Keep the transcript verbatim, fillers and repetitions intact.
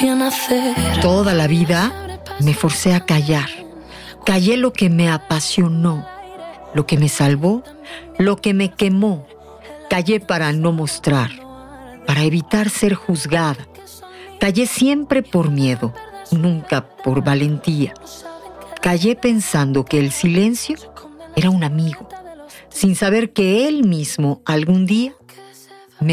a nacer. Toda la vida me forcé a callar. Callé lo que me apasionó, lo que me salvó, lo que me quemó. Callé para no mostrar, para evitar ser juzgada. Callé siempre por miedo, nunca por valentía. Callé pensando que el silencio era un amigo, sin saber que él mismo algún día